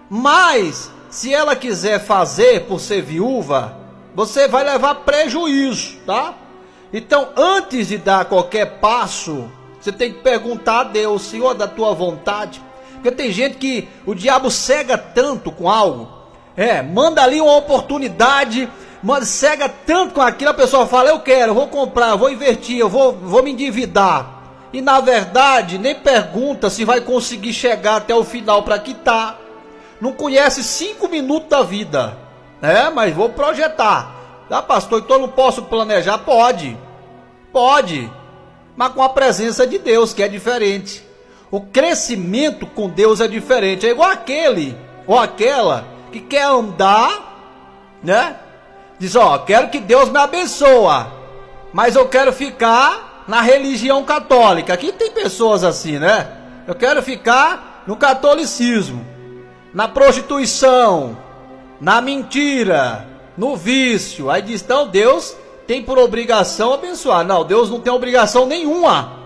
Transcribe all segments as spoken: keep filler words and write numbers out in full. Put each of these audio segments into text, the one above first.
Mas, se ela quiser fazer por ser viúva, você vai levar prejuízo, tá? Então, antes de dar qualquer passo, você tem que perguntar a Deus, Senhor, da tua vontade. Porque tem gente que o diabo cega tanto com algo. É, manda ali uma oportunidade, manda, cega tanto com aquilo, a pessoa fala, eu quero, eu vou comprar, eu vou investir, eu vou, vou me endividar. E na verdade, nem pergunta se vai conseguir chegar até o final para quitar. Não conhece cinco minutos da vida. É, mas vou projetar. Tá, pastor, então eu não posso planejar? Pode. Pode. Mas com a presença de Deus, que é diferente. O crescimento com Deus é diferente. É igual aquele ou aquela que quer andar, né? Diz, ó, quero que Deus me abençoe, mas eu quero ficar na religião católica. Aqui tem pessoas assim, né? Eu quero ficar no catolicismo, na prostituição, na mentira, no vício. Aí diz, então Deus tem por obrigação abençoar. Não, Deus não tem obrigação nenhuma.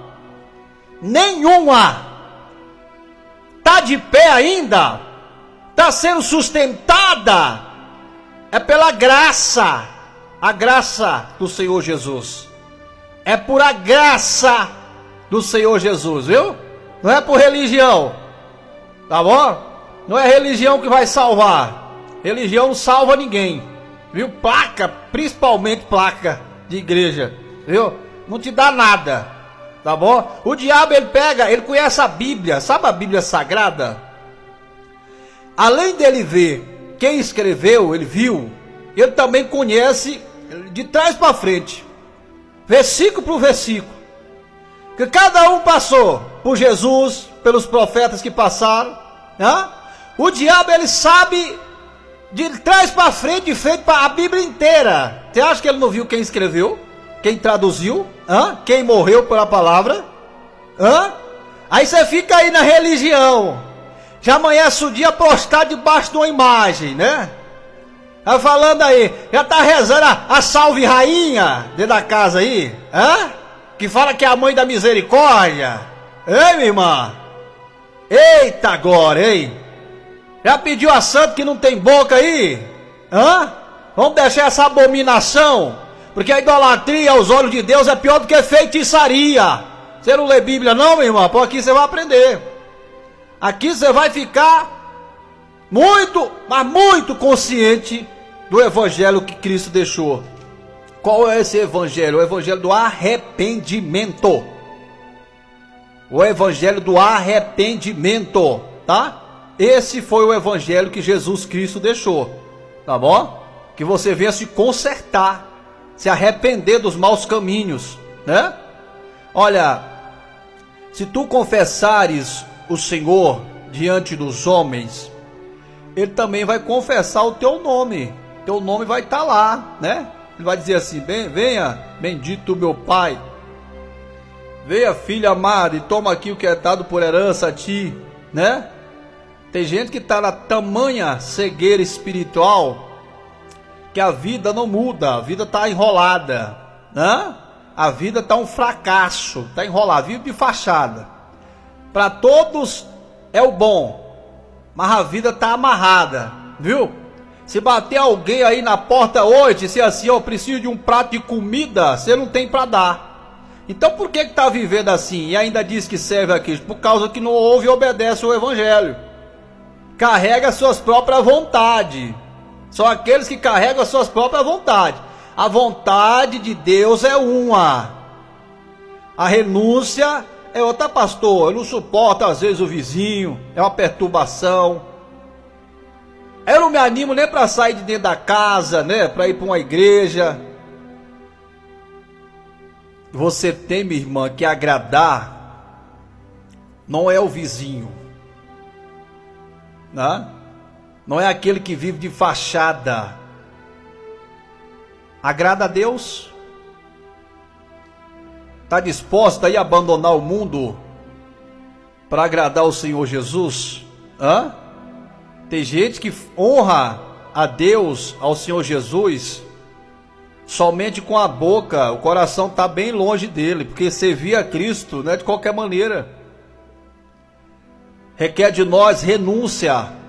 Nenhuma. Tá de pé ainda? Tá sendo sustentada? É pela graça. A graça do Senhor Jesus. É por a graça do Senhor Jesus, viu? Não é por religião. Tá bom? Não é religião que vai salvar. Religião não salva ninguém. Viu? Placa, principalmente placa de igreja. Viu? Não te dá nada. Tá bom? O diabo, ele pega, ele conhece a Bíblia. Sabe a Bíblia Sagrada? Além dele ver quem escreveu, ele viu, ele também conhece de trás para frente, versículo por versículo, que cada um passou por Jesus, pelos profetas que passaram, né? O diabo, ele sabe de trás para frente, de frente para a Bíblia inteira. Você acha que ele não viu quem escreveu? Quem traduziu? Hã? Quem morreu pela palavra? Hã? Aí você fica aí na religião, já amanhece o dia prostrado debaixo de uma imagem, né? Tá falando aí, já tá rezando a, a salve rainha dentro da casa aí, hã? Que fala que é a mãe da misericórdia. Ei, minha irmã? Eita agora, hein? Já pediu a santa que não tem boca aí? Hã? Vamos deixar essa abominação? Porque a idolatria aos olhos de Deus é pior do que feitiçaria. Você não lê Bíblia não, minha irmã? Por aqui você vai aprender. Aqui você vai ficar muito, mas muito consciente do evangelho que Cristo deixou. Qual é esse evangelho? O evangelho do arrependimento. O evangelho do arrependimento, tá? Esse foi o evangelho que Jesus Cristo deixou, tá bom? Que você venha se consertar, se arrepender dos maus caminhos, né? Olha, se tu confessares o Senhor diante dos homens, Ele também vai confessar o teu nome. Teu nome vai estar lá, né? Ele vai dizer assim, venha, bendito meu Pai. Venha, filha amada, e toma aqui o que é dado por herança a ti, né? Tem gente que está na tamanha cegueira espiritual que a vida não muda, a vida está enrolada, né? A vida está um fracasso, está enrolada, vive de fachada. Para todos é o bom, mas a vida está amarrada, viu? Se bater alguém aí na porta hoje, se assim, eu preciso de um prato de comida, você não tem para dar. Então por que está vivendo assim e ainda diz que serve a Cristo? Por causa que não ouve e obedece o evangelho. Carrega suas próprias vontades. São aqueles que carregam as suas próprias vontades. A vontade de Deus é uma. A renúncia é outra, pastor. Eu não suporto às vezes o vizinho, é uma perturbação. Eu não me animo nem para sair de dentro da casa, né? Para ir para uma igreja. Você tem, minha irmã, que agradar não é o vizinho, né? Não é aquele que vive de fachada. Agrada a Deus? Está disposta a ir abandonar o mundo para agradar o Senhor Jesus? Hã? Tem gente que honra a Deus, ao Senhor Jesus, somente com a boca. O coração está bem longe dele, porque servir a Cristo não é de qualquer maneira. Requer de nós renúncia.